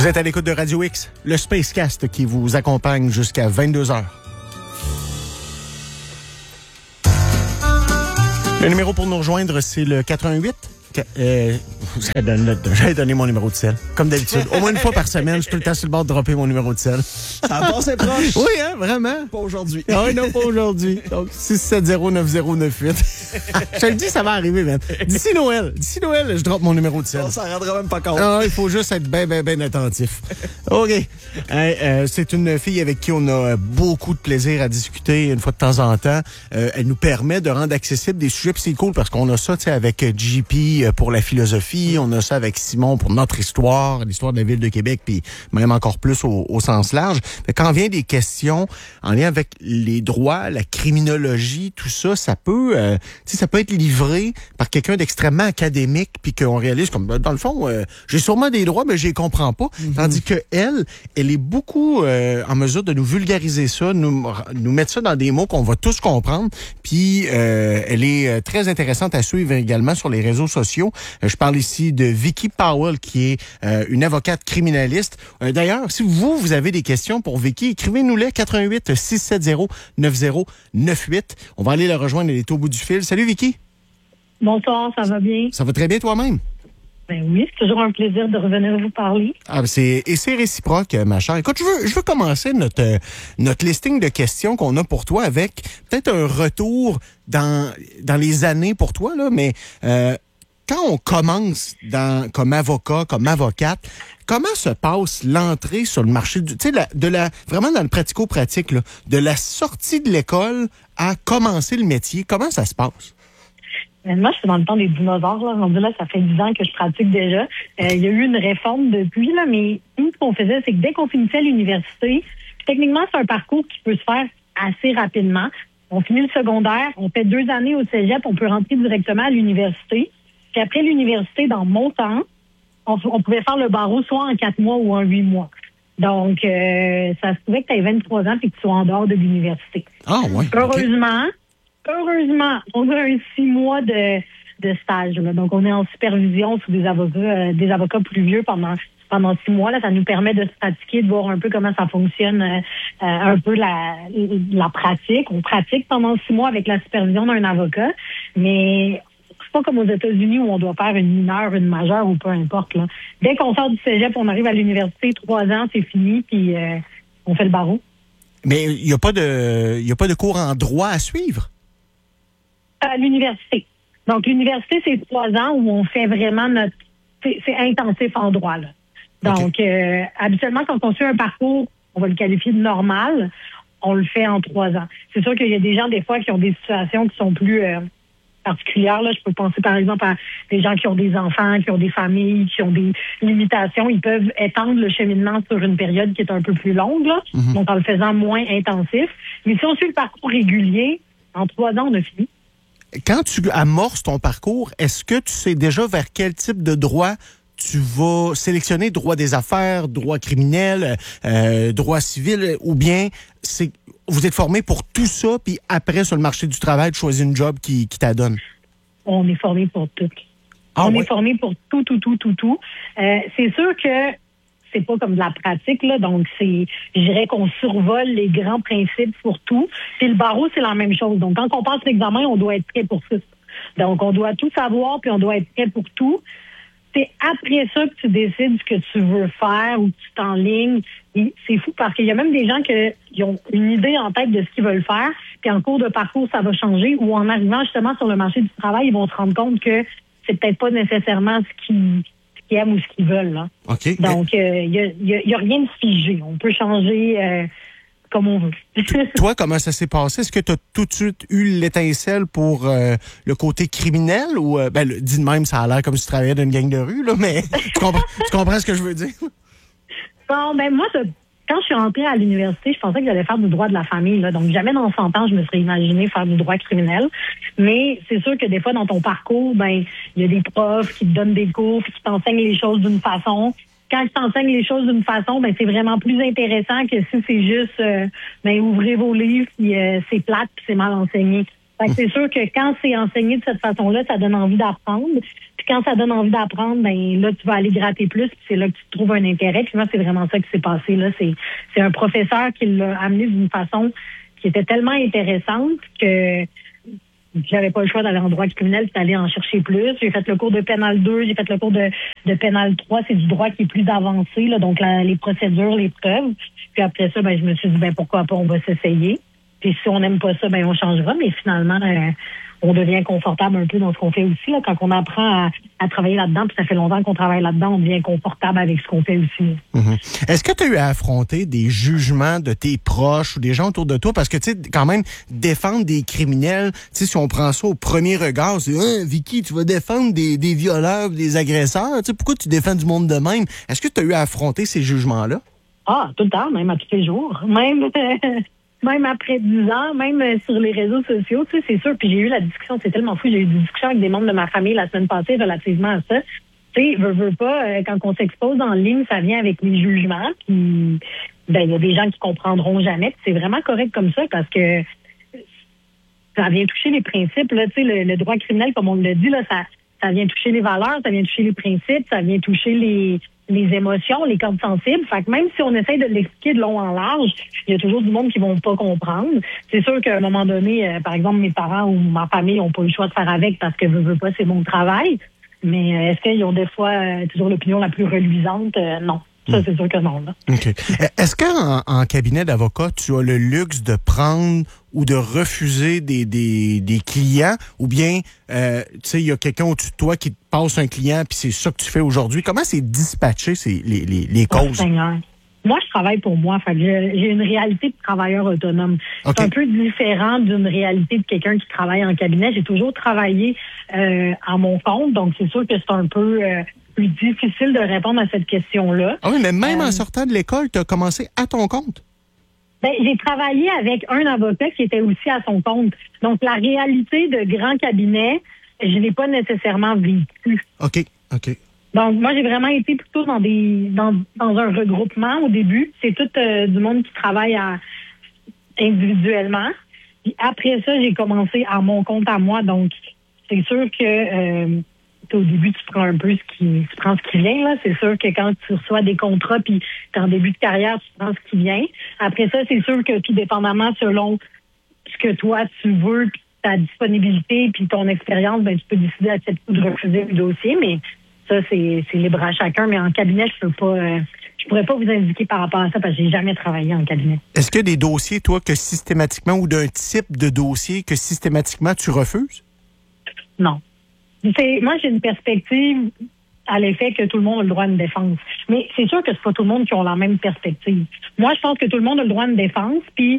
Vous êtes à l'écoute de Radio X, le Spacecast qui vous accompagne jusqu'à 22h. Le numéro pour nous rejoindre, c'est le 88. J'avais donné mon numéro de sel, comme d'habitude. Au moins une fois par semaine, je suis tout le temps sur le bord de dropper mon numéro de sel. Ça a passé proche. Oui, hein, vraiment. Pas aujourd'hui. Ah oui, non, pas aujourd'hui. Donc, 670-9098. Je te le dis, ça va arriver, man. D'ici Noël, je drop mon numéro de sel. On s'en rendra même pas compte. Ah, il faut juste être bien attentif. OK. C'est une fille avec qui on a beaucoup de plaisir à discuter une fois de temps en temps. Elle nous permet de rendre accessibles des sujets, puis c'est cool parce qu'on a ça, tu sais, avec JP pour la philosophie, on a ça avec Simon pour notre histoire, l'histoire de la ville de Québec, puis même encore plus au sens large. Mais quand vient des questions en lien avec les droits, la criminologie, tout ça, ça peut être livré par quelqu'un d'extrêmement académique, puis qu'on réalise comme, dans le fond, j'ai sûrement des droits, mais je les comprends pas. Mm-hmm. Tandis que elle est beaucoup en mesure de nous vulgariser ça, nous mettre ça dans des mots qu'on va tous comprendre, puis elle est très intéressante à suivre également sur les réseaux sociaux. Je parle ici de Vicky Powell, qui est une avocate criminaliste. D'ailleurs, si vous avez des questions pour Vicky, écrivez-nous-les 88 670 9098. On va aller la rejoindre, elle est au bout du fil. Salut Vicky. Bonsoir, ça va bien? Ça va très bien toi-même? Ben oui, c'est toujours un plaisir de revenir vous parler. C'est réciproque, ma chère. Écoute, je veux commencer notre listing de questions qu'on a pour toi avec peut-être un retour dans les années pour toi, là, mais quand on commence comme avocat, comme avocate, comment se passe l'entrée sur le marché vraiment dans le pratico-pratique, là, de la sortie de l'école à commencer le métier? Comment ça se passe? Moi, je suis dans le temps des dinosaures. Là. Rendu là, ça fait 10 ans que je pratique déjà. Il y a eu une réforme depuis, là, mais nous, ce qu'on faisait, c'est que dès qu'on finissait l'université, techniquement, c'est un parcours qui peut se faire assez rapidement. On finit le secondaire, on fait 2 années au cégep, on peut rentrer directement à l'université. Puis après l'université, dans mon temps, on pouvait faire le barreau soit en 4 mois ou en 8 mois. Donc, ça se pouvait que tu aies 23 ans et que tu sois en dehors de l'université. Ah oui. Heureusement, on a un 6 mois de stage. Là. Donc, on est en supervision sous des avocats plus vieux pendant 6 mois. Là, ça nous permet de se pratiquer, de voir un peu comment ça fonctionne, un peu la pratique. On pratique pendant 6 mois avec la supervision d'un avocat, mais c'est pas comme aux États-Unis où on doit faire une mineure, une majeure ou peu importe. Là. Dès qu'on sort du cégep, on arrive à l'université, 3 ans, c'est fini, puis on fait le barreau. Mais il n'y a pas de cours en droit à suivre? À l'université. Donc, l'université, c'est 3 ans où on fait vraiment c'est intensif en droit, là. Donc, habituellement, quand on suit un parcours, on va le qualifier de normal, on le fait en 3 ans. C'est sûr qu'il y a des gens, des fois, qui ont des situations qui sont plus particulières. Là. Je peux penser, par exemple, à des gens qui ont des enfants, qui ont des familles, qui ont des limitations. Ils peuvent étendre le cheminement sur une période qui est un peu plus longue, là, donc en le faisant moins intensif. Mais si on suit le parcours régulier, en 3 ans, on a fini. Quand tu amorces ton parcours, est-ce que tu sais déjà vers quel type de droit tu vas sélectionner? Droit des affaires, droit criminel, droit civil, ou bien vous êtes formé pour tout ça, puis après, sur le marché du travail, tu choisis une job qui t'adonne? On est formé pour tout. Est formé pour tout. C'est sûr que c'est pas comme de la pratique, là. Donc, je dirais qu'on survole les grands principes pour tout. Puis le barreau, c'est la même chose. Donc, quand on passe l'examen, on doit être prêt pour ça. Donc, on doit tout savoir, puis on doit être prêt pour tout. C'est après ça que tu décides ce que tu veux faire ou que tu t'enlignes. Et c'est fou parce qu'il y a même des gens qui ont une idée en tête de ce qu'ils veulent faire, puis en cours de parcours, ça va changer, ou en arrivant justement sur le marché du travail, ils vont se rendre compte que c'est peut-être pas nécessairement ce qu'ils aiment ou ce qu'ils veulent. Là. Okay. Donc, il y a rien de figé. On peut changer comme on veut. Toi, comment ça s'est passé? Est-ce que tu as tout de suite eu l'étincelle pour le côté criminel ou, dit de même, ça a l'air comme si tu travaillais dans une gang de rue, là, mais tu comprends ce que je veux dire? Bon, moi, quand je suis rentrée à l'université, je pensais que j'allais faire du droit de la famille, là. Donc, jamais dans 100 ans, je me serais imaginé faire du droit criminel. Mais c'est sûr que des fois, dans ton parcours, il y a des profs qui te donnent des cours puis qui t'enseignent les choses d'une façon. Quand ils t'enseignent les choses d'une façon, c'est vraiment plus intéressant que si c'est juste ouvrez vos livres puis c'est plate puis c'est mal enseigné. Fait que c'est sûr que quand c'est enseigné de cette façon-là, ça donne envie d'apprendre. Puis quand ça donne envie d'apprendre, ben là, tu vas aller gratter plus, puis c'est là que tu trouves un intérêt. Puis moi, c'est vraiment ça qui s'est passé, là. C'est un professeur qui l'a amené d'une façon qui était tellement intéressante que j'avais pas le choix d'aller en droit criminel et d'aller en chercher plus. J'ai fait le cours de pénal 2, j'ai fait le cours de pénal 3, c'est du droit qui est plus avancé, là, donc les procédures, les preuves. Puis après ça, ben je me suis dit ben pourquoi pas, on va s'essayer. Puis si on n'aime pas ça, ben on changera, mais finalement on devient confortable un peu dans ce qu'on fait aussi là, quand on apprend à travailler là-dedans, puis ça fait longtemps qu'on travaille là-dedans, on devient confortable avec ce qu'on fait aussi. Mm-hmm. Est-ce que tu as eu à affronter des jugements de tes proches ou des gens autour de toi? Parce que, tu sais, quand même, défendre des criminels, tu sais, si on prend ça au premier regard, c'est « Vicky, tu vas défendre des violeurs, des agresseurs. Tu sais, pourquoi tu défends du monde de même? » Est-ce que tu as eu à affronter ces jugements-là? Ah, tout le temps, même à tous les jours. Même après 10 ans, même sur les réseaux sociaux, tu sais, c'est sûr. Puis j'ai eu la discussion, c'est tellement fou, j'ai eu des discussions avec des membres de ma famille la semaine passée relativement à ça. Tu sais, veux pas, quand on s'expose en ligne, ça vient avec les jugements. Puis, ben, il y a des gens qui comprendront jamais. Puis c'est vraiment correct comme ça parce que ça vient toucher les principes. Là, tu sais, le droit criminel, comme on le dit, là, ça vient toucher les valeurs, ça vient toucher les principes, ça vient toucher les émotions, les cordes sensibles. Fait que même si on essaye de l'expliquer de long en large, il y a toujours du monde qui vont pas comprendre. C'est sûr qu'à un moment donné, par exemple, mes parents ou ma famille n'ont pas eu le choix de faire avec parce que veux pas, c'est mon travail. Mais est-ce qu'ils ont des fois toujours l'opinion la plus reluisante? Non. Ça, c'est sûr que non. Là. OK. Est-ce qu'en cabinet d'avocat, tu as le luxe de prendre ou de refuser des clients ou bien, tu sais, il y a quelqu'un au-dessus de toi qui te passe un client puis c'est ça que tu fais aujourd'hui? Comment c'est dispatché les causes? Seigneur. Moi, je travaille pour moi. Fait que j'ai une réalité de travailleur autonome. Okay. C'est un peu différent d'une réalité de quelqu'un qui travaille en cabinet. J'ai toujours travaillé à mon compte, donc c'est sûr que c'est un peu plus difficile de répondre à cette question-là. Ah oui, mais même en sortant de l'école, tu as commencé à ton compte? Ben, j'ai travaillé avec un avocat qui était aussi à son compte. Donc, la réalité de grand cabinet, je l'ai pas nécessairement vécue. OK. Donc, moi, j'ai vraiment été plutôt dans un regroupement au début. C'est tout du monde qui travaille individuellement. Puis après ça, j'ai commencé à mon compte à moi. Donc, c'est sûr que au début, tu prends un peu ce qui vient. Là. C'est sûr que quand tu reçois des contrats, puis t'es en début de carrière, tu prends ce qui vient. Après ça, c'est sûr que tout dépendamment selon ce que toi, tu veux, puis ta disponibilité, puis ton expérience, ben tu peux décider d'accepter ou de refuser le dossier. Mais ça, c'est libre à chacun. Mais en cabinet, je pourrais pas vous indiquer par rapport à ça parce que j'ai jamais travaillé en cabinet. Est-ce qu'il y a des dossiers, toi, que systématiquement, ou d'un type de dossier que systématiquement tu refuses? Non. Moi, j'ai une perspective à l'effet que tout le monde a le droit à une défense. Mais c'est sûr que c'est pas tout le monde qui a la même perspective. Moi, je pense que tout le monde a le droit à une défense, puis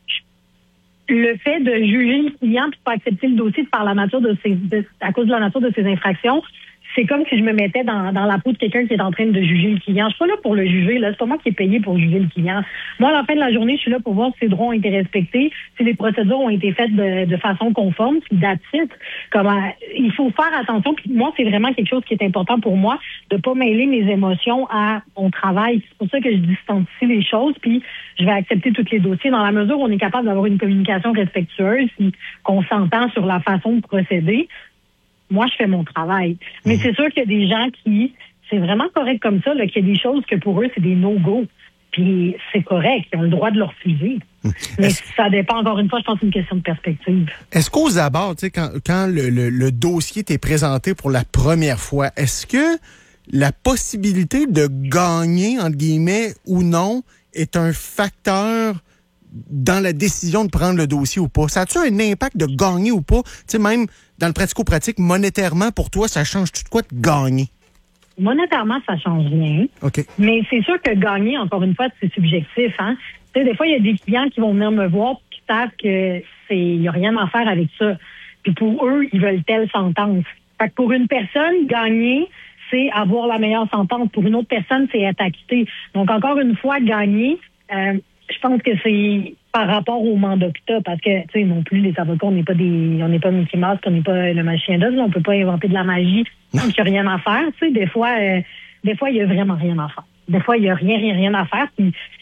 le fait de juger le client puis de pas accepter le dossier à cause de la nature de ses infractions, c'est comme si je me mettais dans la peau de quelqu'un qui est en train de juger le client. Je suis pas là pour le juger, là. C'est pas moi qui est payé pour juger le client. Moi, à la fin de la journée, je suis là pour voir si ses droits ont été respectés, si les procédures ont été faites de façon conforme, si that's it. Il faut faire attention. Puis moi, c'est vraiment quelque chose qui est important pour moi, de pas mêler mes émotions à mon travail. C'est pour ça que je distancie les choses, puis je vais accepter tous les dossiers dans la mesure où on est capable d'avoir une communication respectueuse, puis qu'on s'entend sur la façon de procéder. Moi, je fais mon travail. Mais c'est sûr qu'il y a des gens c'est vraiment correct comme ça, là, qu'il y a des choses que pour eux, c'est des no-go. Puis c'est correct, ils ont le droit de le refuser. Mais ça dépend, encore une fois, je pense que c'est une question de perspective. Est-ce qu'aux abords, tu sais, quand le dossier t'est présenté pour la première fois, est-ce que la possibilité de gagner, entre guillemets, ou non, est un facteur dans la décision de prendre le dossier ou pas? Ça a-tu un impact de gagner ou pas? Tu sais, même dans le pratico-pratique, monétairement, pour toi, ça change-tu de quoi de gagner? Monétairement, ça change rien. OK. Mais c'est sûr que gagner, encore une fois, c'est subjectif, hein. Tu sais, des fois, il y a des clients qui vont venir me voir et qui savent que il y a rien à faire avec ça. Puis pour eux, ils veulent telle sentence. Fait que pour une personne, gagner, c'est avoir la meilleure sentence. Pour une autre personne, c'est être acquitté. Donc, encore une fois, gagner, je pense que c'est par rapport au mandat que t'as, parce que, tu sais, non plus, les avocats, on n'est pas Mickey Mouse, on n'est pas le magicien d'Oz, on peut pas inventer de la magie, donc il n'y a rien à faire, tu sais, des fois, il y a vraiment rien à faire. Des fois, il y a rien à faire, puis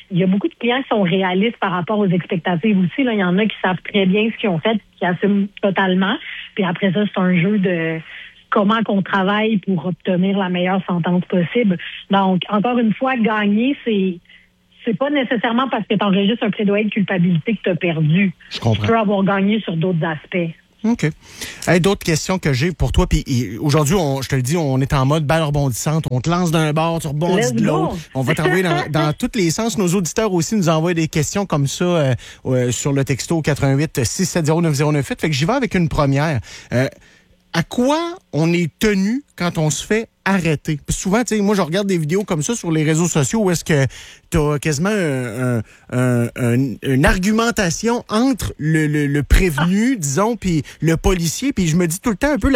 il y a beaucoup de clients qui sont réalistes par rapport aux expectatives aussi. Là, il y en a qui savent très bien ce qu'ils ont fait, qui assument totalement. Puis après ça, c'est un jeu de comment qu'on travaille pour obtenir la meilleure sentence possible. Donc, encore une fois, gagner, c'est pas nécessairement parce que tu enregistres un plaidoyer de culpabilité que tu as perdu. Je comprends. Tu peux avoir gagné sur d'autres aspects. OK. Hey, d'autres questions que j'ai pour toi. Puis aujourd'hui, je te le dis, on est en mode balle rebondissante. On te lance d'un bord, tu rebondis de l'autre. On va t'envoyer dans tous les sens. Nos auditeurs aussi nous envoient des questions comme ça sur le texto 88 670 9098. Fait que j'y vais avec une première. À quoi on est tenu quand on se fait arrêter? Puis souvent, tu sais, moi, je regarde des vidéos comme ça sur les réseaux sociaux où est-ce que t'as quasiment une argumentation entre le prévenu, disons, puis le policier. Puis je me dis tout le temps un peu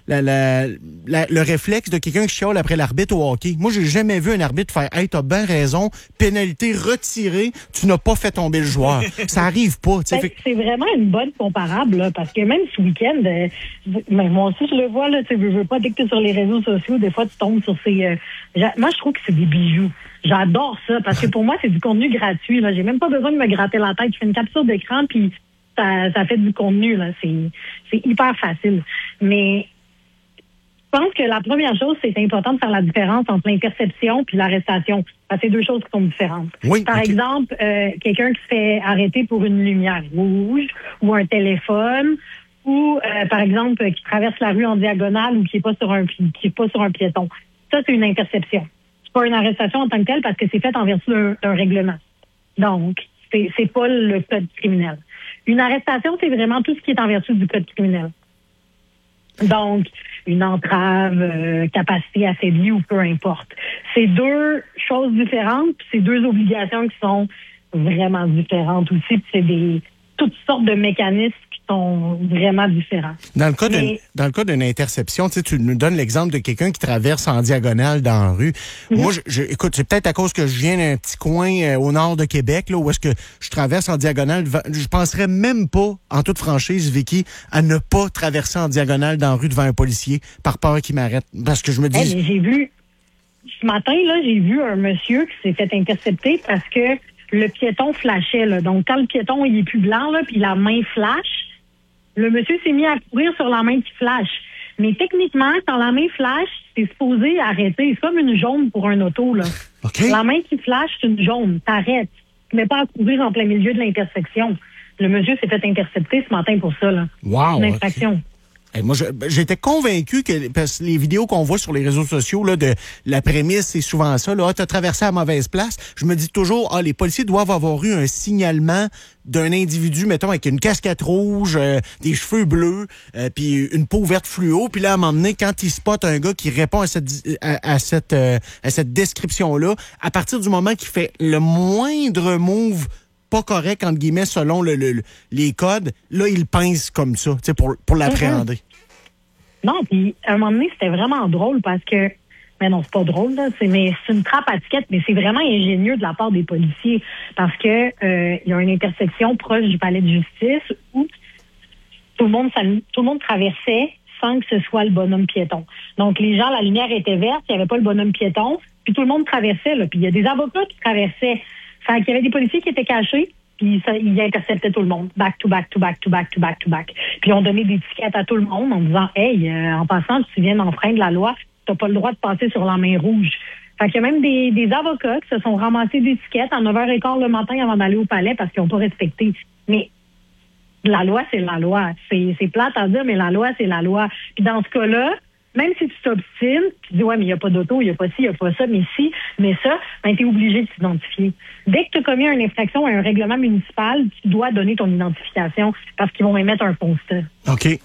le réflexe de quelqu'un qui chiale après l'arbitre au hockey. Moi, j'ai jamais vu un arbitre faire « Hey, t'as bien raison, pénalité retirée, tu n'as pas fait tomber le joueur. » Ça arrive pas. C'est vraiment une bonne comparable, là, parce que même ce week-end, moi aussi, je le vois, là, tu veux pas, dès que t'es sur les réseaux sociaux, des fois, tu tombes sur ces... moi, je trouve que c'est des bijoux. J'adore ça, parce que pour moi, c'est du contenu gratuit. Là. J'ai même pas besoin de me gratter la tête. Je fais une capture d'écran, puis ça fait du contenu. Là. C'est hyper facile. Mais je pense que la première chose, c'est important de faire la différence entre l'interception puis l'arrestation. Parce que c'est deux choses qui sont différentes. Oui, Par exemple, quelqu'un qui se fait arrêter pour une lumière rouge ou un téléphone, ou par exemple qui traverse la rue en diagonale ou qui est pas sur un piéton. Ça, c'est une interception. C'est pas une arrestation en tant que telle parce que c'est fait en vertu d'un règlement. Donc, c'est pas le code criminel. Une arrestation, c'est vraiment tout ce qui est en vertu du code criminel. Donc, une entrave, capacité à séduire ou peu importe. C'est deux choses différentes, puis c'est deux obligations qui sont vraiment différentes aussi, puis c'est toutes sortes de mécanismes qui sont vraiment différents. Dans le cas d'une interception, tu nous donnes l'exemple de quelqu'un qui traverse en diagonale dans la rue. Moi, écoute, c'est peut-être à cause que je viens d'un petit coin au nord de Québec, là, où est-ce que je traverse en diagonale. Je penserais même pas, en toute franchise, Vicky, à ne pas traverser en diagonale dans la rue devant un policier par peur qu'il m'arrête. Parce que je me dis... mais j'ai vu, ce matin, là, j'ai vu un monsieur qui s'est fait intercepter parce que le piéton flashait, là. Donc, quand le piéton, il est plus blanc, là, puis la main flash, le monsieur s'est mis à courir sur la main qui flash. Mais techniquement, quand la main flash, c'est supposé arrêter. C'est comme une jaune pour un auto, là. Okay. La main qui flash, c'est une jaune. T'arrêtes. Tu ne mets pas à courir en plein milieu de l'intersection. Le monsieur s'est fait intercepter ce matin pour ça, là. Wow! Une infraction. Okay. Et moi, j'étais convaincu que, parce que les vidéos qu'on voit sur les réseaux sociaux, là, de la prémisse, c'est souvent ça, là, t'as traversé à mauvaise place. Je me dis toujours, les policiers doivent avoir eu un signalement d'un individu, mettons, avec une casquette rouge, des cheveux bleus, puis une peau verte fluo. Puis là, à un moment donné, quand il spot un gars qui répond à cette description-là, à partir du moment qu'il fait le moindre move pas correct, entre guillemets, selon les codes, là, il pince comme ça, tu sais, pour l'appréhender. Non, puis à un moment donné, c'était vraiment drôle parce que, mais non, c'est pas drôle, là, c'est une trappe à tickets, mais c'est vraiment ingénieux de la part des policiers parce que il y a une intersection proche du palais de justice où tout le monde traversait sans que ce soit le bonhomme piéton. Donc, les gens, la lumière était verte, il n'y avait pas le bonhomme piéton, puis tout le monde traversait, là, puis il y a des avocats qui traversaient. Fait qu'il y avait des policiers qui étaient cachés, puis ils interceptaient tout le monde. Back to back to back to back to back to back. Puis on donnait des tickets à tout le monde en disant, hey, en passant, tu viens d'enfreindre la loi, t'as pas le droit de passer sur la main rouge. Fait qu'il y a même des avocats qui se sont ramassés des tickets à 9h15 le matin avant d'aller au palais parce qu'ils n'ont pas respecté. Mais la loi, c'est la loi. C'est plate à dire, mais la loi, c'est la loi. Puis dans ce cas-là, même si tu t'obstines, tu dis, ouais, mais il n'y a pas d'auto, il n'y a pas ci, il n'y a pas ça, mais si, mais ça, ben, tu es obligé de t'identifier. Dès que tu as commis une infraction à un règlement municipal, tu dois donner ton identification parce qu'ils vont émettre un constat. OK.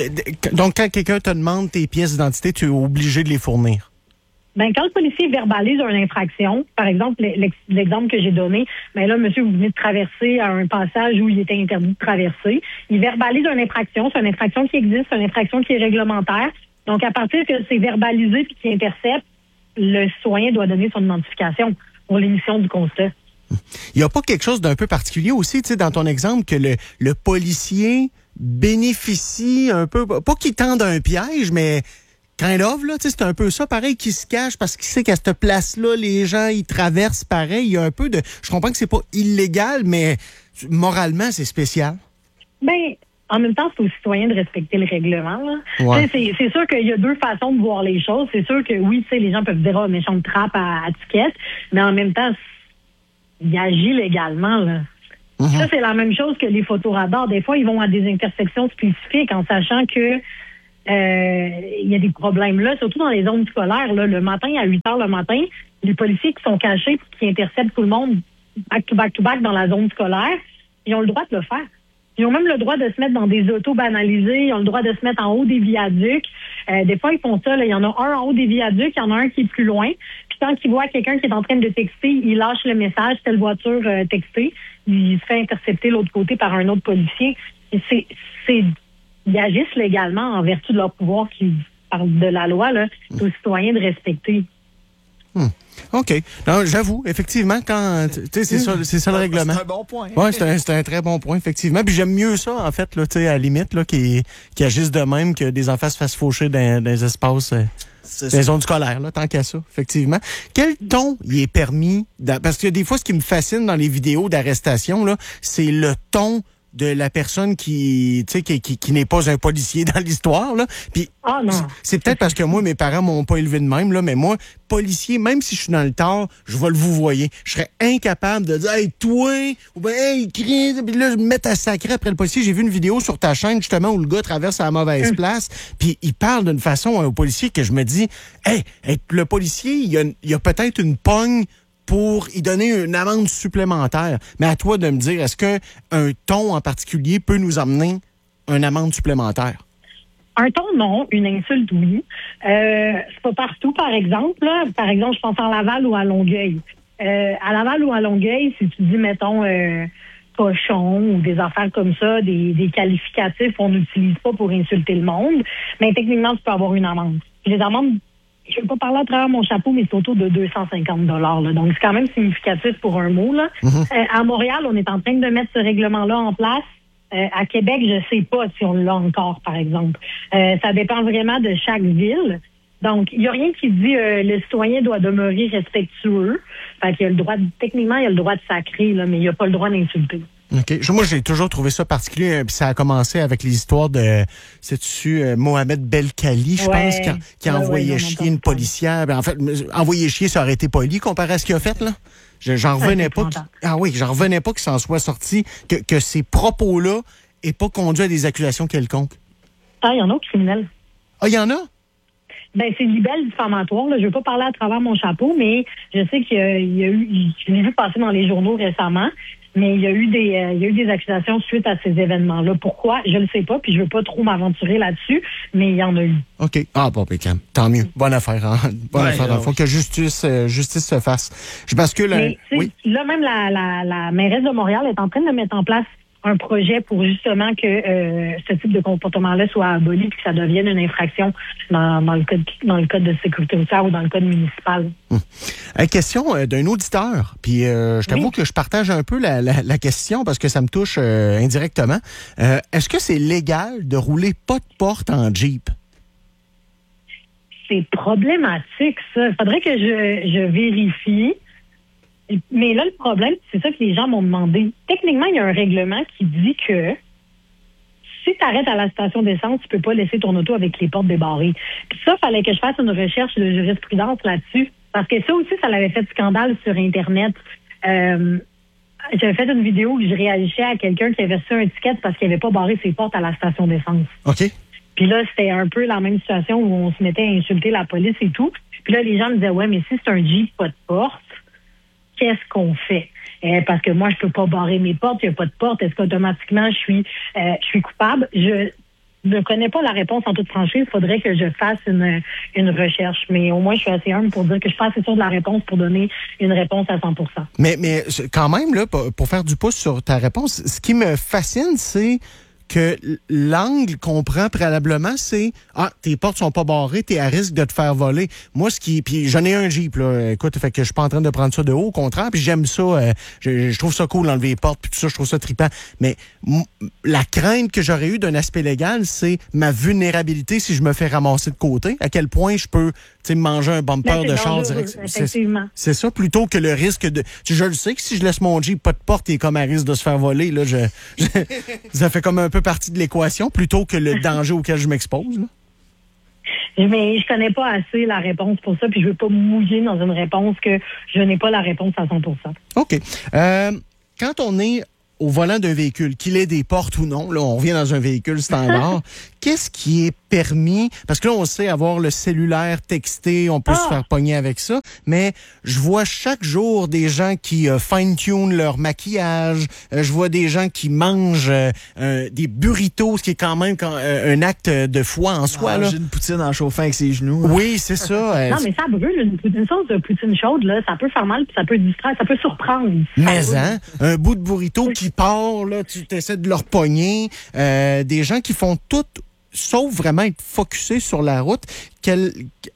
Donc, quand quelqu'un te demande tes pièces d'identité, tu es obligé de les fournir. Ben, quand le policier verbalise une infraction, par exemple, l'exemple que j'ai donné, ben là, monsieur, vous venez de traverser à un passage où il était interdit de traverser. Il verbalise une infraction, c'est une infraction qui existe, c'est une infraction qui est réglementaire. Donc, à partir que c'est verbalisé puis qu'il intercepte, le citoyen doit donner son identification pour l'émission du constat. Il n'y a pas quelque chose d'un peu particulier aussi, tu sais, dans ton exemple, que le policier bénéficie un peu, pas qu'il tende un piège, mais kind of, là, c'est un peu ça, pareil, qui se cache parce qu'il sait qu'à cette place-là, les gens, ils traversent pareil. Il y a un peu de... Je comprends que c'est pas illégal, mais moralement, c'est spécial. Ben, en même temps, c'est aux citoyens de respecter le règlement. Là. Ouais. C'est sûr qu'il y a deux façons de voir les choses. C'est sûr que oui, les gens peuvent dire « méchante trappe à ticket », mais en même temps, il agit légalement. Là. Ça, c'est la même chose que les photoradars. Des fois, ils vont à des intersections spécifiques en sachant que il y a des problèmes là, surtout dans les zones scolaires. Là, le matin, à 8 heures le matin, les policiers qui sont cachés et qui interceptent tout le monde back-to-back dans la zone scolaire, ils ont le droit de le faire. Ils ont même le droit de se mettre dans des autos banalisées. Ils ont le droit de se mettre en haut des viaducs. Des fois, ils font ça. Là. Il y en a un en haut des viaducs. Il y en a un qui est plus loin. Puis quand ils voient quelqu'un qui est en train de texter, il lâche le message, telle voiture textée. Il se fait intercepter de l'autre côté par un autre policier. Ils agissent légalement en vertu de leur pouvoir qui parle de la loi. Là. C'est aux citoyens de respecter. OK. Non, j'avoue, effectivement, quand c'est ça le règlement. C'est un bon point. Oui, c'est un très bon point, effectivement. Puis j'aime mieux ça, en fait, là, à la limite, là, qui agissent de même que des enfants se fassent faucher dans les espaces, dans les zones scolaires, là, tant qu'à ça, effectivement. Quel ton il est permis? Parce que des fois, ce qui me fascine dans les vidéos d'arrestation, là, c'est le ton de la personne qui n'est pas un policier dans l'histoire, là. Puis c'est peut-être parce que moi, mes parents m'ont pas élevé de même, là, mais moi, policier, même si je suis dans le tort, je vais le vouvoyer. Je serais incapable de dire « Hey, toi! » ou bien « Hey, crie! » Puis là, me mettre à sacrer après le policier. J'ai vu une vidéo sur ta chaîne, justement, où le gars traverse à la mauvaise place, puis il parle d'une façon au policier que je me dis « Hey, le policier, il y a peut-être une pogne pour y donner une amende supplémentaire. » Mais à toi de me dire, est-ce qu'un ton en particulier peut nous amener une amende supplémentaire? Un ton, non. Une insulte, oui. C'est pas partout, par exemple. Là. Par exemple, je pense à Laval ou à Longueuil. À Laval ou à Longueuil, si tu dis, mettons, cochon ou des affaires comme ça, des qualificatifs, on n'utilise pas pour insulter le monde. Mais techniquement, tu peux avoir une amende. Les amendes, je ne vais pas parler à travers mon chapeau, mais c'est autour de 250 $. Donc, c'est quand même significatif pour un mot. Là. À Montréal, on est en train de mettre ce règlement-là en place. À Québec, je ne sais pas si on l'a encore, par exemple. Ça dépend vraiment de chaque ville. Donc, il n'y a rien qui dit le citoyen doit demeurer respectueux. Fait qu'il a le droit, techniquement, il a le droit de sacrer, là, mais il n'a pas le droit d'insulter. OK. Moi, j'ai toujours trouvé ça particulier. Puis ça a commencé avec les histoires de, sais-tu, Mohamed Belkali, je pense, qui a envoyé chier une policière. Ben, en fait, envoyer chier, ça aurait été poli comparé à ce qu'il a fait, là. J'en revenais pas. J'en revenais pas qu'il s'en soit sorti, que ces propos-là aient pas conduit à des accusations quelconques. Ah, il y en a au criminel. Ah, il y en a? Ben, c'est libelle diffamatoire, là. Je veux pas parler à travers mon chapeau, mais je sais qu'il y a eu, je l'ai vu passer dans les journaux récemment, mais il y a eu des accusations suite à ces événements-là. Pourquoi? Je le sais pas, puis je veux pas trop m'aventurer là-dessus, mais il y en a eu. OK. Ah, bon, Pécam. Tant mieux. Bonne affaire, hein? Bonne affaire. Il faut que justice se fasse. Je bascule. Oui. Là, même la mairesse de Montréal est en train de mettre en place un projet pour justement que ce type de comportement-là soit aboli et que ça devienne une infraction dans le code de sécurité routière ou dans le code municipal. Question d'un auditeur. Puis je t'avoue que je partage un peu la question parce que ça me touche indirectement. Est-ce que c'est légal de rouler pas de porte en Jeep? C'est problématique, ça. Il faudrait que je vérifie. Mais là, le problème, c'est ça que les gens m'ont demandé. Techniquement, il y a un règlement qui dit que si tu arrêtes à la station d'essence, tu peux pas laisser ton auto avec les portes débarrées. Puis ça, il fallait que je fasse une recherche de jurisprudence là-dessus. Parce que ça aussi, ça l'avait fait scandale sur Internet. J'avais fait une vidéo où je réagissais à quelqu'un qui avait reçu un ticket parce qu'il n'avait pas barré ses portes à la station d'essence. OK. Puis là, c'était un peu la même situation où on se mettait à insulter la police et tout. Puis là, les gens me disaient, ouais, mais si c'est un Jeep, pas de porte, qu'est-ce qu'on fait? Parce que moi, je peux pas barrer mes portes, il n'y a pas de porte. Est-ce qu'automatiquement, je suis coupable? Je ne connais pas la réponse en toute franchise. Il faudrait que je fasse une recherche. Mais au moins, je suis assez humble pour dire que je suis pas assez sûre de la réponse pour donner une réponse à 100%. Mais quand même, là, pour faire du pouce sur ta réponse, ce qui me fascine, c'est que l'angle qu'on prend préalablement, c'est tes portes sont pas barrées, t'es à risque de te faire voler. Moi, puis j'en ai un Jeep, là. Écoute, fait que je suis pas en train de prendre ça de haut, au contraire, puis j'aime ça. Je trouve ça cool d'enlever les portes, puis tout ça, je trouve ça trippant. Mais la crainte que j'aurais eue d'un aspect légal, c'est ma vulnérabilité si je me fais ramasser de côté. À quel point je peux manger un bumper de char direct. C'est ça, plutôt que le risque de... Je le sais que si je laisse mon Jeep pas de porte, il est comme à risque de se faire voler. Là, ça fait comme un peu partie de l'équation, plutôt que le danger auquel je m'expose. Là. Mais je connais pas assez la réponse pour ça, puis je veux pas me mouiller dans une réponse que je n'ai pas la réponse à 100%. OK. Quand on est au volant d'un véhicule, qu'il ait des portes ou non, là, on revient dans un véhicule standard, qu'est-ce qui est permis? Parce que là, on sait avoir le cellulaire texté, on peut se faire pogner avec ça, mais je vois chaque jour des gens qui fine-tune leur maquillage, je vois des gens qui mangent des burritos, ce qui est quand même un acte de foi en soi. Là. J'ai une poutine en chauffant avec ses genoux. Oui, c'est ça. Non, mais ça brûle, une sauce de poutine chaude, là, ça peut faire mal, puis ça peut distraire, ça peut surprendre. Mais un bout de burrito qui part, là, tu essaies de leur pogner. Des gens qui font tout sauf vraiment être focusé sur la route. Quelles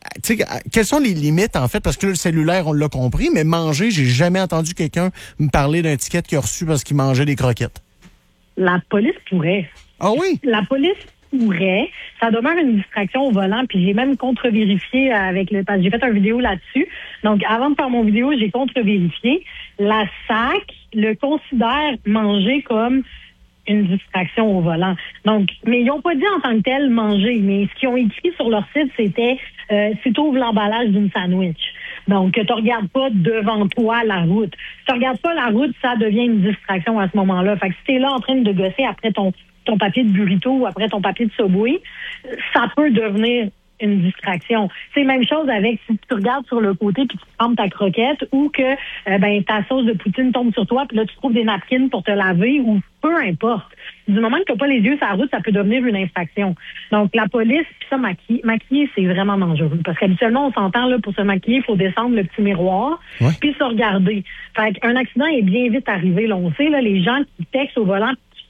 sont les limites, en fait? Parce que là, le cellulaire, on l'a compris, mais manger, j'ai jamais entendu quelqu'un me parler d'un ticket qu'il a reçu parce qu'il mangeait des croquettes. La police pourrait. Ah oui? La police pourrait. Ça demeure une distraction au volant, puis j'ai même contre-vérifié parce que j'ai fait une vidéo là-dessus. Donc, avant de faire mon vidéo, j'ai contre-vérifié. La SAC le considère manger comme une distraction au volant. Donc, mais ils n'ont pas dit en tant que tel manger, mais ce qu'ils ont écrit sur leur site, c'était si tu ouvres l'emballage d'une sandwich. Donc, tu regardes pas devant toi la route. Si tu regardes pas la route, ça devient une distraction à ce moment-là. Fait que si tu es là en train de gosser après ton papier de burrito ou après ton papier de Subway, ça peut devenir une distraction. C'est la même chose avec si tu regardes sur le côté puis tu prends ta croquette ou que ta sauce de poutine tombe sur toi puis là tu trouves des napkins pour te laver ou peu importe. Du moment que tu n'as pas les yeux sur la route, ça peut devenir une infraction. Donc la police, puis ça, maquiller, c'est vraiment dangereux. Parce qu'habituellement, on s'entend là pour se maquiller, il faut descendre le petit miroir puis se regarder. Fait qu'un accident est bien vite arrivé. Là, on sait, là, les gens qui textent au volant qui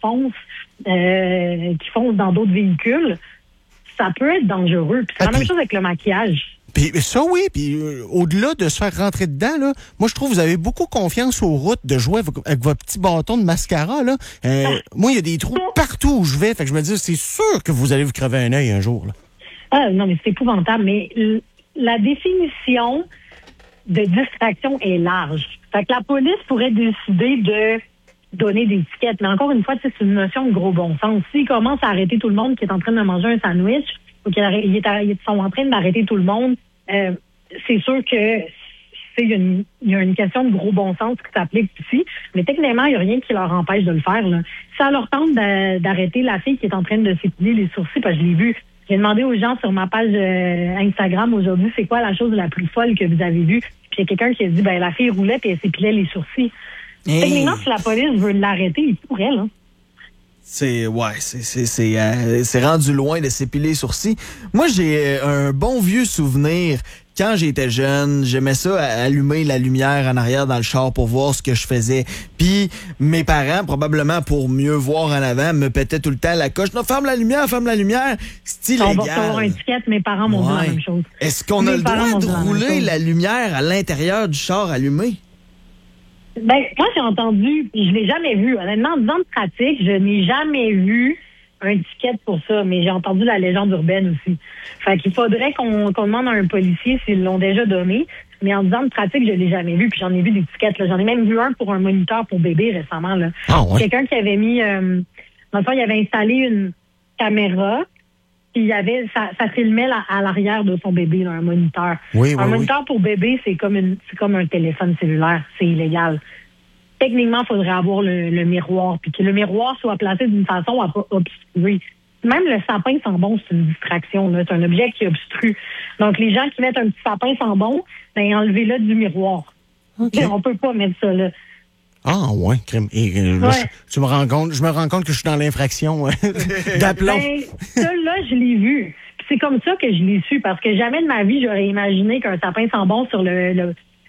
foncent dans d'autres véhicules, ça peut être dangereux. Puis c'est la même chose avec le maquillage. Puis ça, oui. Puis au-delà de se faire rentrer dedans, là, moi, je trouve que vous avez beaucoup confiance aux routes de jouer avec votre petit bâton de mascara. Là. Moi, il y a des trous partout où je vais. Fait que je me dis, c'est sûr que vous allez vous crever un œil un jour. Là. Non, mais c'est épouvantable. Mais la définition de distraction est large. Fait que la police pourrait décider de donner des tickets. Mais encore une fois, c'est une notion de gros bon sens. S'ils commencent à arrêter tout le monde qui est en train de manger un sandwich ou qu'ils sont en train d'arrêter tout le monde, c'est sûr que il y a une question de gros bon sens qui s'applique ici, mais techniquement, il n'y a rien qui leur empêche de le faire. Là. Ça leur tente d'arrêter la fille qui est en train de s'épiler les sourcils, parce que je l'ai vu. J'ai demandé aux gens sur ma page Instagram aujourd'hui, c'est quoi la chose la plus folle que vous avez vue? Puis il y a quelqu'un qui a dit, la fille roulait et elle s'épilait les sourcils. Techniquement, si la police veut l'arrêter, il pourrait, là. C'est rendu loin de s'épiler les sourcils. Moi, j'ai un bon vieux souvenir. Quand j'étais jeune, j'aimais ça allumer la lumière en arrière dans le char pour voir ce que je faisais. Puis mes parents, probablement pour mieux voir en avant, me pétaient tout le temps la coche. Non, ferme la lumière. C'est illégal. On va avoir un ticket, mes parents m'ont dit la même chose. Est-ce qu'on a le droit de rouler la lumière à l'intérieur du char allumé? Moi, j'ai entendu, je l'ai jamais vu. Honnêtement, en disant de pratique, je n'ai jamais vu un ticket pour ça, mais j'ai entendu la légende urbaine aussi. Fait qu'il faudrait qu'on demande à un policier s'ils l'ont déjà donné, mais en disant de pratique, je l'ai jamais vu, puis j'en ai vu des tickets, là. J'en ai même vu un pour un moniteur pour bébé récemment, là. Quelqu'un qui avait mis, dans le fond, il avait installé une caméra, puis ça filmait à l'arrière de son bébé, là, un moniteur. Un moniteur pour bébé, c'est comme un téléphone cellulaire, c'est illégal. Techniquement, il faudrait avoir le miroir, puis que le miroir soit placé d'une façon à pas obstruer. Même le sapin sans bon, c'est une distraction, là. C'est un objet qui obstrue. Donc, les gens qui mettent un petit sapin sans bon, enlevez-le du miroir. Okay. On peut pas mettre ça là. Ah ouais, crème. Je me rends compte que je suis dans l'infraction d'aplomb. Ça, là, je l'ai vu. Puis c'est comme ça que je l'ai su, parce que jamais de ma vie, j'aurais imaginé qu'un sapin sans bon sur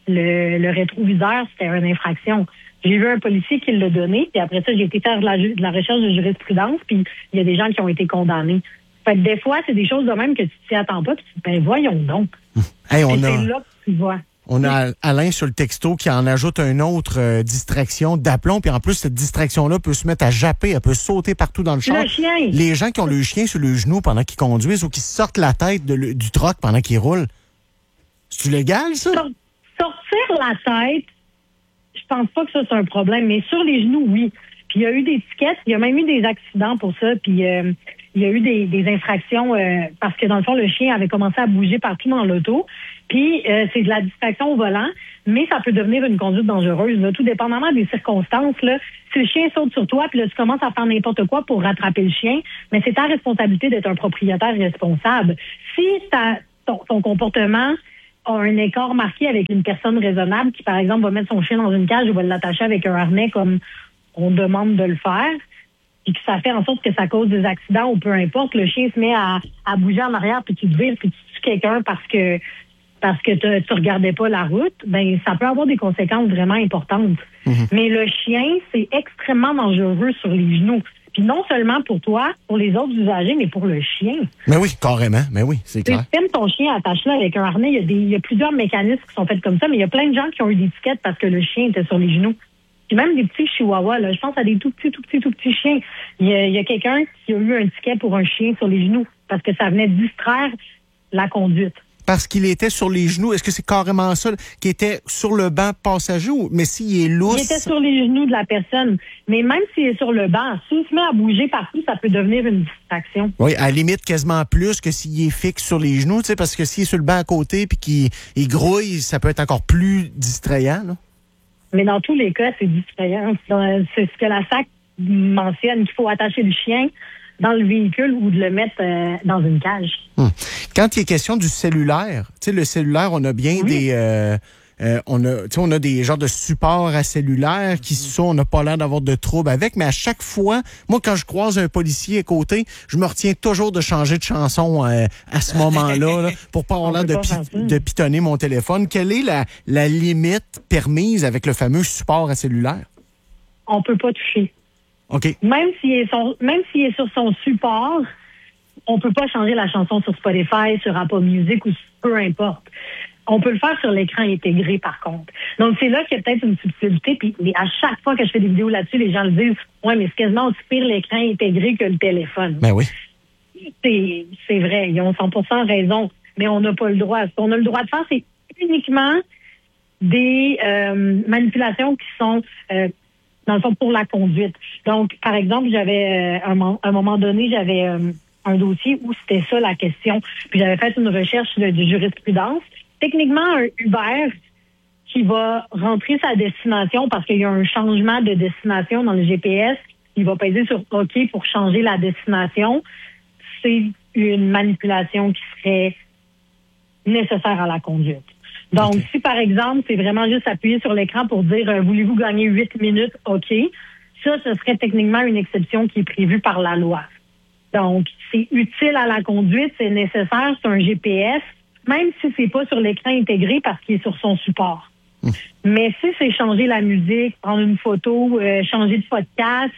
le rétroviseur, c'était une infraction. J'ai vu un policier qui l'a donné, puis après ça, j'ai été faire de la recherche de jurisprudence, puis il y a des gens qui ont été condamnés. Fait que des fois, c'est des choses de même que tu t'y attends pas, puis tu te dis, ben voyons donc. Hey, c'est là que tu vois. On a Alain sur le texto qui en ajoute une autre distraction d'aplomb. Puis en plus, cette distraction-là peut se mettre à japper, elle peut sauter partout dans le char. Le chien. Les gens qui ont le chien sur le genou pendant qu'ils conduisent ou qui sortent la tête du troc pendant qu'ils roulent. C'est-tu légal, ça? Sortir la tête, je pense pas que ça, c'est un problème. Mais sur les genoux, oui. Puis il y a eu des tickets, il y a même eu des accidents pour ça. Puis il y a eu des infractions parce que, dans le fond, le chien avait commencé à bouger partout dans l'auto. Puis, c'est de la distraction au volant, mais ça peut devenir une conduite dangereuse, là, tout dépendamment des circonstances. Là. Si le chien saute sur toi, puis là, tu commences à faire n'importe quoi pour rattraper le chien, mais c'est ta responsabilité d'être un propriétaire responsable. Si ton comportement a un écart marqué avec une personne raisonnable qui, par exemple, va mettre son chien dans une cage ou va l'attacher avec un harnais comme on demande de le faire, puis que ça fait en sorte que ça cause des accidents ou peu importe, le chien se met à bouger en arrière, puis tu te vires, puis tu tues quelqu'un parce que tu regardais pas la route, ben ça peut avoir des conséquences vraiment importantes. Mm-hmm. Mais le chien, c'est extrêmement dangereux sur les genoux. Puis non seulement pour toi, pour les autres usagers, mais pour le chien. Mais oui, carrément. Mais oui, c'est clair. Tu aimes ton chien, attache-le avec un harnais. Il y a plusieurs mécanismes qui sont faits comme ça, mais il y a plein de gens qui ont eu des tickets parce que le chien était sur les genoux. Puis même des petits chihuahuas, là, je pense à des tout petits chiens. Il y a quelqu'un qui a eu un ticket pour un chien sur les genoux parce que ça venait distraire la conduite. Parce qu'il était sur les genoux. Est-ce que c'est carrément ça, qu'il était sur le banc passager ou, mais s'il est lousse? Il était sur les genoux de la personne. Mais même s'il est sur le banc, s'il se met à bouger partout, ça peut devenir une distraction. Oui, à la limite, quasiment plus que s'il est fixe sur les genoux, tu sais, parce que s'il est sur le banc à côté puis qu'il grouille, ça peut être encore plus distrayant, là. Mais dans tous les cas, c'est distrayant. C'est ce que la SAC mentionne, qu'il faut attacher le chien dans le véhicule ou de le mettre dans une cage. Quand il est question du cellulaire, tu sais, le cellulaire, on a bien des... on a des genres de supports à cellulaire qui sont, on n'a pas l'air d'avoir de troubles avec, mais à chaque fois, moi, quand je croise un policier à côté, je me retiens toujours de changer de chanson à ce moment-là, là, pour pas avoir l'air de pitonner mon téléphone. Quelle est la limite permise avec le fameux support à cellulaire? On peut pas toucher. OK. Même s'il est sur son support, on peut pas changer la chanson sur Spotify, sur Apple Music ou peu importe. On peut le faire sur l'écran intégré, par contre. Donc, c'est là qu'il y a peut-être une subtilité. Puis, à chaque fois que je fais des vidéos là-dessus, les gens le disent, ouais, mais c'est quasiment aussi pire l'écran intégré que le téléphone. Ben oui. C'est vrai. Ils ont 100% raison. Mais on n'a pas le droit. Ce qu'on a le droit de faire, c'est uniquement des manipulations qui sont, dans le fond, pour la conduite. Donc, par exemple, j'avais, à un moment donné, j'avais un dossier où c'était ça la question. Puis, j'avais fait une recherche de jurisprudence. Techniquement, un Uber qui va rentrer sa destination parce qu'il y a un changement de destination dans le GPS, il va peser sur OK pour changer la destination. C'est une manipulation qui serait nécessaire à la conduite. Donc, si par exemple, c'est vraiment juste appuyer sur l'écran pour dire voulez-vous gagner 8 minutes, OK, ça, ce serait techniquement une exception qui est prévue par la loi. Donc, c'est utile à la conduite, c'est nécessaire, c'est un GPS, même si c'est pas sur l'écran intégré parce qu'il est sur son support. Mais si c'est changer la musique, prendre une photo, changer de podcast,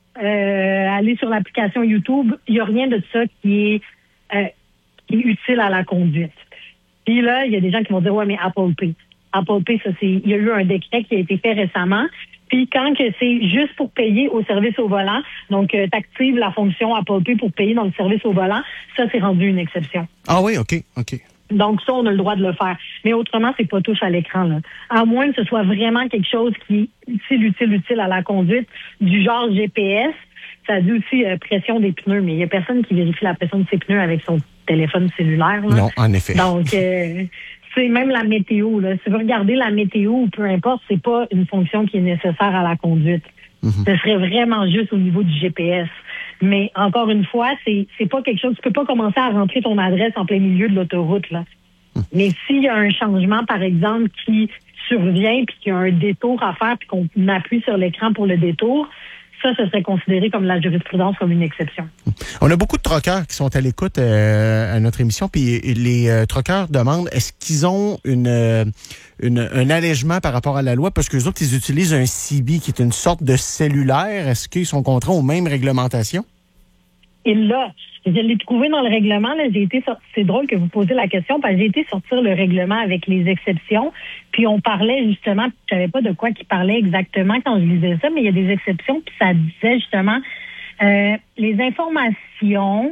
aller sur l'application YouTube, il n'y a rien de ça qui est utile à la conduite. Puis là, il y a des gens qui vont dire, ouais, mais Apple Pay. Apple Pay, ça, il y a eu un décret qui a été fait récemment. Puis quand que c'est juste pour payer au service au volant, donc tu actives la fonction Apple Pay pour payer dans le service au volant, ça, c'est rendu une exception. Ah oui, OK. Donc ça, on a le droit de le faire. Mais autrement, c'est pas touche à l'écran, là. À moins que ce soit vraiment quelque chose qui est utile à la conduite, du genre GPS. Ça dit aussi pression des pneus, mais il y a personne qui vérifie la pression de ses pneus avec son téléphone cellulaire, là. Non, en effet. Donc, c'est même la météo, là. Si vous regardez la météo ou peu importe, c'est pas une fonction qui est nécessaire à la conduite. Ce serait vraiment juste au niveau du GPS. Mais encore une fois, c'est pas quelque chose, tu peux pas commencer à rentrer ton adresse en plein milieu de l'autoroute, là. Mais s'il y a un changement, par exemple, qui survient puis qu'il y a un détour à faire puis qu'on appuie sur l'écran pour le détour, ça, ce serait considéré comme la jurisprudence, comme une exception. On a beaucoup de troqueurs qui sont à l'écoute à notre émission, puis les troqueurs demandent, est-ce qu'ils ont un allègement par rapport à la loi, parce que les autres, ils utilisent un CB, qui est une sorte de cellulaire. Est-ce qu'ils sont contraints aux mêmes réglementations? Et là, je l'ai trouvé dans le règlement. Là, c'est drôle que vous posez la question, parce que j'ai été sortir le règlement avec les exceptions. Puis on parlait justement, je savais pas de quoi qu'il parlait exactement quand je lisais ça, mais il y a des exceptions, puis ça disait justement les informations.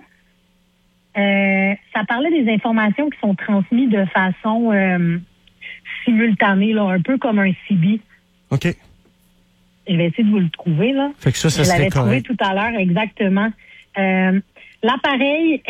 Ça parlait des informations qui sont transmises de façon simultanée, là, un peu comme un CB. OK. Je vais essayer de vous le trouver, là. Fait que ça je serait l'avais trouvé correct. tout à l'heure, exactement. L'appareil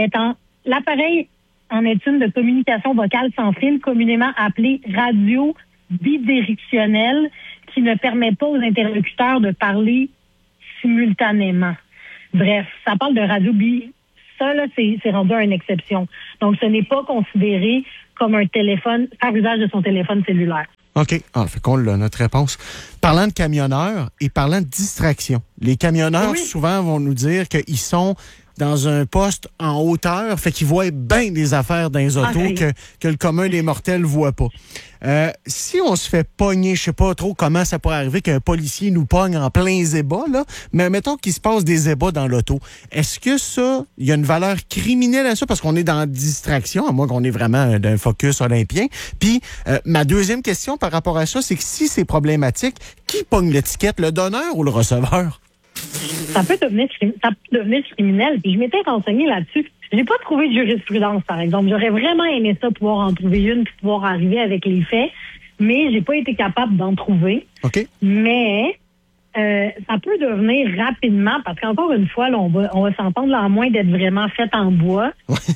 en est une de communication vocale sans fil, communément appelée radio bidirectionnelle, qui ne permet pas aux interlocuteurs de parler simultanément. Bref, ça parle de radio Ça, là, c'est rendu à une exception. Donc, ce n'est pas considéré comme un téléphone, faire usage de son téléphone cellulaire. OK. Ah, fait qu'on l'a, notre réponse. Parlant de camionneurs et parlant de distraction, les camionneurs, souvent, vont nous dire qu'ils sont dans un poste en hauteur, fait qu'ils voient bien des affaires dans les autos que le commun des mortels voit pas. Si on se fait pogner, je sais pas trop comment ça pourrait arriver qu'un policier nous pogne en plein zébat, là, mais mettons qu'il se passe des ébats dans l'auto. Est-ce que ça, il y a une valeur criminelle à ça parce qu'on est dans la distraction, à moins qu'on est vraiment d'un focus olympien? Puis, ma deuxième question par rapport à ça, c'est que si c'est problématique, qui pogne l'étiquette, le donneur ou le receveur? Ça peut devenir criminel. Puis je m'étais renseignée là-dessus. J'ai pas trouvé de jurisprudence, par exemple. J'aurais vraiment aimé ça, pouvoir en trouver une, puis pouvoir arriver avec les faits, mais j'ai pas été capable d'en trouver. OK. Mais ça peut devenir rapidement, parce qu'encore une fois, là, on va s'entendre, là, à moins d'être vraiment fait en bois.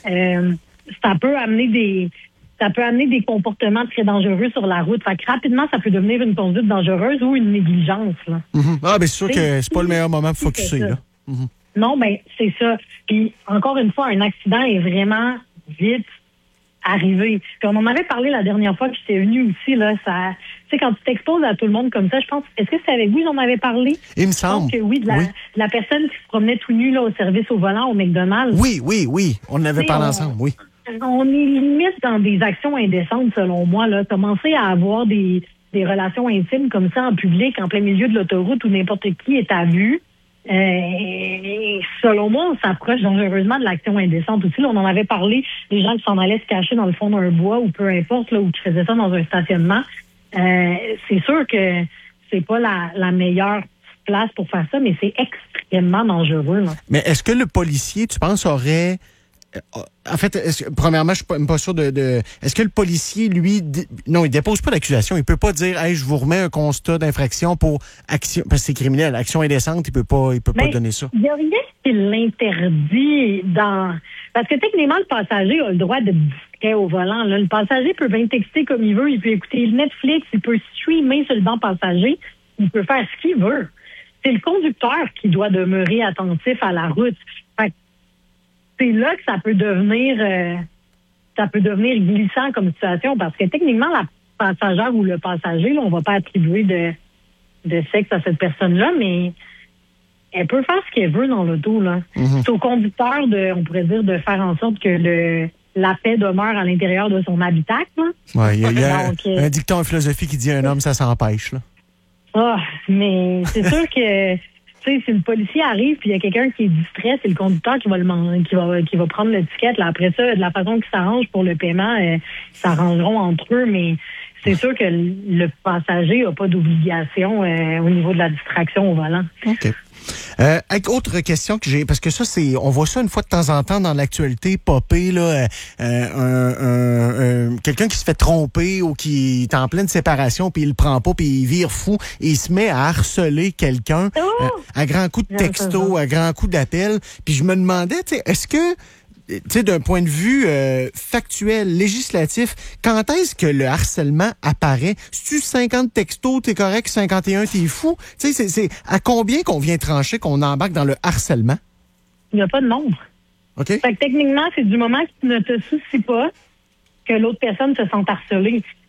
Ça peut amener des comportements très dangereux sur la route. Fait que rapidement, ça peut devenir une conduite dangereuse ou une négligence, là. Mm-hmm. Ah, ben c'est sûr que c'est pas le meilleur moment pour focusser, là. Mm-hmm. Non, ben c'est ça. Puis encore une fois, un accident est vraiment vite arrivé. Puis on en avait parlé la dernière fois que j'étais venue aussi, là. Ça, tu sais, quand tu t'exposes à tout le monde comme ça, je pense, est-ce que c'est avec vous que j'en avais parlé? Il me semble. Je pense que oui, de la personne qui se promenait tout nu, là, au service au volant au McDonald's. Oui. On en avait parlé ensemble, oui. On est limite dans des actions indécentes, selon moi, là. Commencer à avoir des relations intimes comme ça en public, en plein milieu de l'autoroute où n'importe qui est à vue. Selon moi, on s'approche dangereusement de l'action indécente aussi. Là, on en avait parlé, des gens qui s'en allaient se cacher dans le fond d'un bois ou peu importe, là, ou qui faisaient ça dans un stationnement. C'est sûr que c'est pas la meilleure place pour faire ça, mais c'est extrêmement dangereux, là. Mais est-ce que le policier, tu penses, aurait... En fait, premièrement, je suis pas sûr de... Est-ce que le policier, lui... Non, il dépose pas d'accusation. Il peut pas dire, hey, je vous remets un constat d'infraction pour action... Parce que c'est criminel. Action indécente, il peut pas donner ça. Il y a rien qui l'interdit dans... Parce que techniquement, le passager a le droit de distrait au volant, là. Le passager peut bien texter comme il veut. Il peut écouter Netflix. Il peut streamer sur le banc passager. Il peut faire ce qu'il veut. C'est le conducteur qui doit demeurer attentif à la route. Fait que c'est là que ça peut devenir glissant comme situation, parce que techniquement, la passagère ou le passager, là, on va pas attribuer de sexe à cette personne-là, mais elle peut faire ce qu'elle veut dans l'auto, là. Mm-hmm. C'est au conducteur on pourrait dire, de faire en sorte que la paix demeure à l'intérieur de son habitacle, là. Ouais, il y a un dicton en philosophie qui dit un homme, ça s'empêche, là. Ah, mais c'est sûr que si le policier arrive puis il y a quelqu'un qui est distrait, c'est le conducteur qui va prendre l'étiquette. Là, après ça, de la façon qu'ils s'arrangent pour le paiement, ils s'arrangeront entre eux, mais c'est sûr que le passager n'a pas d'obligation au niveau de la distraction au volant. OK. Autre question que j'ai, parce que ça, on voit ça une fois de temps en temps dans l'actualité popper, là, quelqu'un qui se fait tromper ou qui est en pleine séparation, puis il le prend pas, puis il vire fou, et il se met à harceler quelqu'un à grands coups de texto, à grands coups d'appel. Puis je me demandais, est-ce que, d'un point de vue factuel, législatif, quand est-ce que le harcèlement apparaît? Si tu 50 textos, t'es correct, 51, t'es fou? C'est à combien qu'on vient trancher qu'on embarque dans le harcèlement? Il n'y a pas de nombre. OK. Fait que techniquement, c'est du moment que tu ne te soucies pas que l'autre personne se sente harcelée.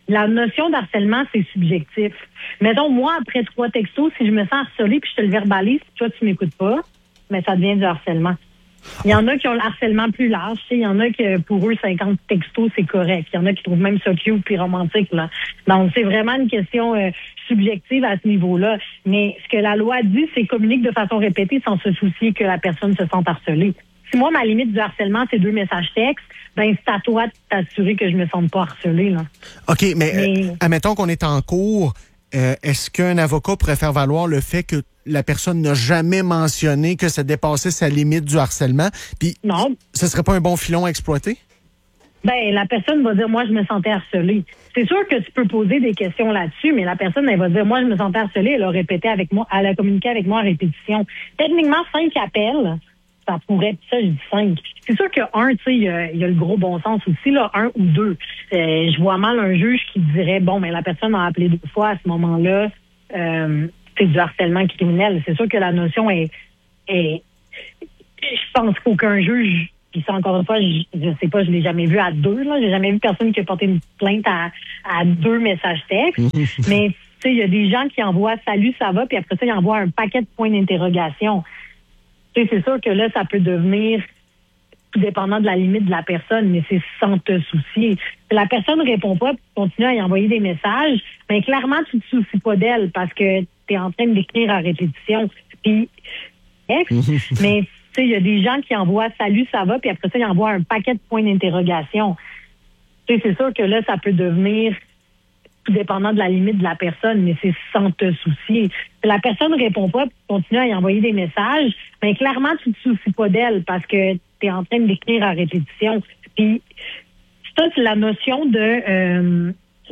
la notion d'harcèlement, c'est subjectif. Mettons, moi, après 3 textos, si je me sens harcelée puis je te le verbalise, toi, tu m'écoutes pas, mais ça devient du harcèlement. Il y en a qui ont le harcèlement plus large. Il y en a qui, pour eux, 50 textos, c'est correct. Il y en a qui trouvent même ça cute puis romantique. Là. Donc, c'est vraiment une question subjective à ce niveau-là. Mais ce que la loi dit, c'est communique de façon répétée sans se soucier que la personne se sente harcelée. Si moi, ma limite du harcèlement, c'est 2 messages textes, ben c'est à toi de t'assurer que je me sente pas harcelée. Là. OK, mais admettons qu'on est en cours, est-ce qu'un avocat pourrait faire valoir le fait que la personne n'a jamais mentionné que ça dépassait sa limite du harcèlement? Puis, non. Ce serait pas un bon filon à exploiter? Ben, la personne va dire, moi, je me sentais harcelée. C'est sûr que tu peux poser des questions là-dessus, mais la personne, elle va dire, moi, je me sentais harcelée, elle a répété avec moi, elle a communiqué avec moi en répétition. Techniquement, 5 appels, ça pourrait être ça, je dis 5. C'est sûr que 1, tu sais, il y a le gros bon sens aussi, là, 1 ou 2. Je vois mal un juge qui dirait, bon, mais la personne a appelé 2 fois à ce moment-là, c'est du harcèlement criminel. C'est sûr que la notion est je pense qu'aucun juge, puis ça, encore une fois, je sais pas, je l'ai jamais vu à 2, là. J'ai jamais vu personne qui a porté une plainte à 2 messages textes. Mais, tu sais, il y a des gens qui envoient salut, ça va, puis après ça, ils envoient un paquet de points d'interrogation. Tu sais, c'est sûr que là, ça peut devenir tout dépendant de la limite de la personne, mais c'est sans te soucier. Si la personne ne répond pas, puis continue à y envoyer des messages, mais clairement, tu ne te soucies pas d'elle parce que tu es en train d'écrire à répétition. Puis, mais tu sais, il y a des gens qui envoient salut, ça va, puis après ça, ils envoient un paquet de points d'interrogation. Tu sais, c'est sûr que là, ça peut devenir tout dépendant de la limite de la personne, mais c'est sans te soucier. Si la personne ne répond pas, puis continue à y envoyer des messages, mais clairement, tu ne te soucies pas d'elle parce que tu es en train d'écrire à répétition. Puis, ça, c'est la notion de